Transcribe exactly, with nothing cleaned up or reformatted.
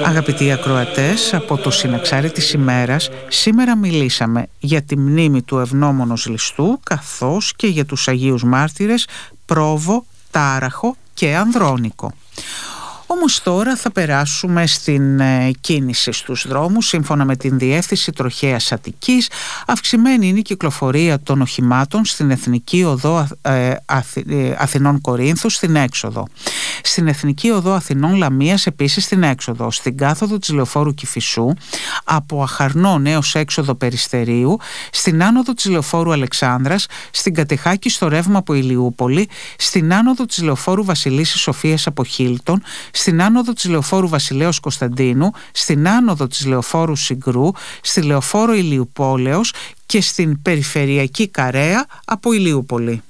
Αγαπητοί ακροατές, από το Συναξάρι της ημέρας, σήμερα μιλήσαμε για τη μνήμη του ευνόμονος Ληστού, καθώς και για τους Αγίους Μάρτυρες Πρόβο, Τάραχο και Ανδρώνικο. Όμως τώρα θα περάσουμε στην ε, κίνηση στους δρόμους. Σύμφωνα με την Διεύθυνση Τροχέας Αττικής, αυξημένη είναι η κυκλοφορία των οχημάτων στην Εθνική Οδό ε, Αθη, ε, Αθηνών Κορίνθου στην έξοδο. Στην Εθνική Οδό Αθηνών Λαμίας επίσης στην έξοδο. Στην κάθοδο της Λεωφόρου Κηφισού από Αχαρνών έως έξοδο Περιστερίου. Στην άνοδο της Λεωφόρου Αλεξάνδρας. Στην Κατεχάκη στο ρεύμα από Ηλιούπολη. Στην άνοδο της Λεωφόρου Βασιλίσσης Σοφίας από Χίλτον. Στην άνοδο της Λεωφόρου Βασιλέως Κωνσταντίνου, στην άνοδο της Λεωφόρου Συγκρού, στη Λεωφόρο Ηλιουπόλεως και στην Περιφερειακή Καρέα από Ηλιούπολη.